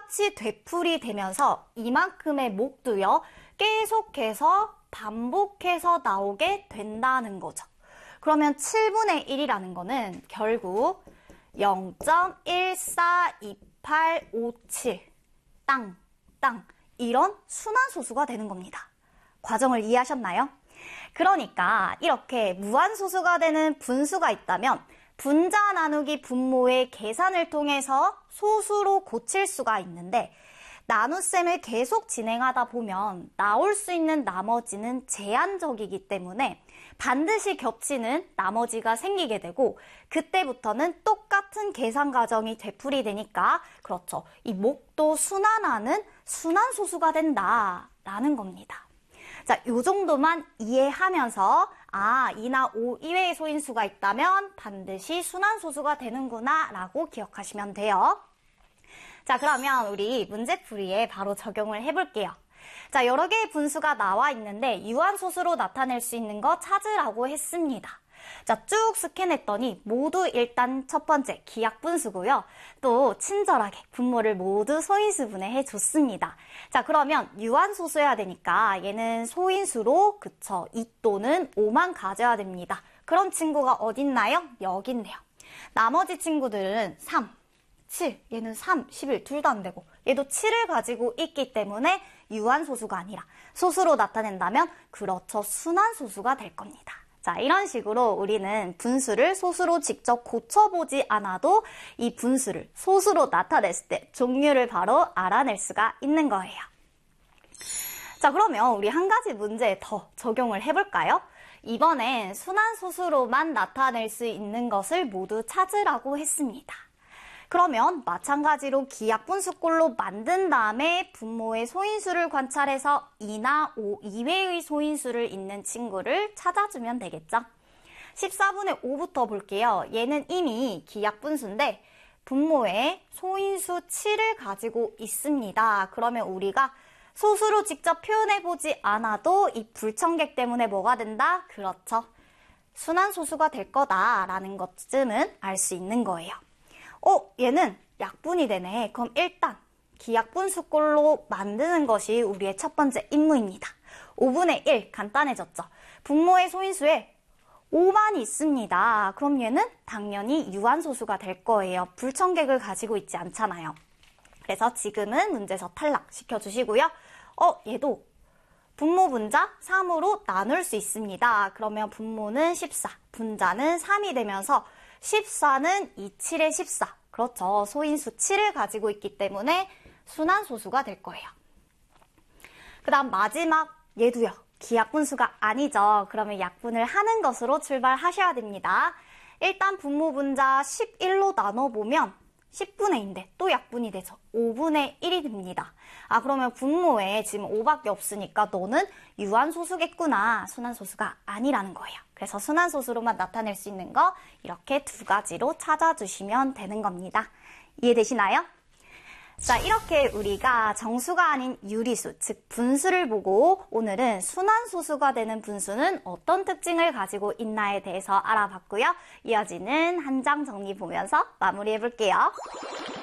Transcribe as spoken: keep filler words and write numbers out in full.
똑같이 되풀이 되면서 이만큼의 목도요, 계속해서 반복해서 나오게 된다는 거죠. 그러면 칠분의 일이라는 거는 결국 영 점 일사이팔오칠 땅, 땅 이런 순환소수가 되는 겁니다. 과정을 이해하셨나요? 그러니까 이렇게 무한소수가 되는 분수가 있다면 분자 나누기 분모의 계산을 통해서 소수로 고칠 수가 있는데 나눗셈을 계속 진행하다 보면 나올 수 있는 나머지는 제한적이기 때문에 반드시 겹치는 나머지가 생기게 되고 그때부터는 똑같은 계산 과정이 되풀이되니까 그렇죠. 이 목도 순환하는 순환소수가 된다라는 겁니다. 자, 요 정도만 이해하면서 아, 이나 오 이외의 소인수가 있다면 반드시 순환소수가 되는구나 라고 기억하시면 돼요. 자, 그러면 우리 문제풀이에 바로 적용을 해볼게요. 자, 여러 개의 분수가 나와 있는데 유한소수로 나타낼 수 있는 거 찾으라고 했습니다. 자, 쭉 스캔했더니 모두 일단 첫 번째 기약분수고요. 또 친절하게 분모를 모두 소인수분해 해줬습니다. 자, 그러면 유한소수여야 되니까 얘는 소인수로 그쵸 이 또는 오만 가져야 됩니다. 그런 친구가 어딨나요? 여기 있네요. 나머지 친구들은 삼, 칠, 얘는 삼, 십일 둘 다 안 되고 얘도 칠을 가지고 있기 때문에 유한소수가 아니라 소수로 나타낸다면 그렇죠 순환소수가 될 겁니다. 자, 이런 식으로 우리는 분수를 소수로 직접 고쳐보지 않아도 이 분수를 소수로 나타냈을 때 종류를 바로 알아낼 수가 있는 거예요. 자, 그러면 우리 한 가지 문제 더 적용을 해볼까요? 이번엔 순환소수로만 나타낼 수 있는 것을 모두 찾으라고 했습니다. 그러면 마찬가지로 기약분수꼴로 만든 다음에 분모의 소인수를 관찰해서 이나 오 이외의 소인수를 있는 친구를 찾아주면 되겠죠. 십사분의 오부터 볼게요. 얘는 이미 기약분수인데 분모에 소인수 칠을 가지고 있습니다. 그러면 우리가 소수로 직접 표현해보지 않아도 이 불청객 때문에 뭐가 된다? 그렇죠. 순환소수가 될 거다라는 것쯤은 알 수 있는 거예요. 어, 얘는 약분이 되네. 그럼 일단 기약분수꼴로 만드는 것이 우리의 첫 번째 임무입니다. 오분의 일 간단해졌죠. 분모의 소인수에 오만 있습니다. 그럼 얘는 당연히 유한소수가 될 거예요. 불청객을 가지고 있지 않잖아요. 그래서 지금은 문제에서 탈락시켜주시고요. 어, 얘도 분모 분자 삼으로 나눌 수 있습니다. 그러면 분모는 십사, 분자는 삼이 되면서 십사는 이십칠의 십사. 그렇죠. 소인수 칠을 가지고 있기 때문에 순환소수가 될 거예요. 그 다음 마지막 얘도요. 기약분수가 아니죠. 그러면 약분을 하는 것으로 출발하셔야 됩니다. 일단 분모 분자 십일로 나눠보면 십분의 이인데 또 약분이 되죠. 오분의 일이 됩니다. 아, 그러면 분모에 지금 오밖에 없으니까 너는 유한소수겠구나. 순환소수가 아니라는 거예요. 그래서 순환소수로만 나타낼 수 있는 거 이렇게 두 가지로 찾아주시면 되는 겁니다. 이해되시나요? 자, 이렇게 우리가 정수가 아닌 유리수, 즉 분수를 보고 오늘은 순환소수가 되는 분수는 어떤 특징을 가지고 있나에 대해서 알아봤고요. 이어지는 한 장 정리 보면서 마무리해볼게요.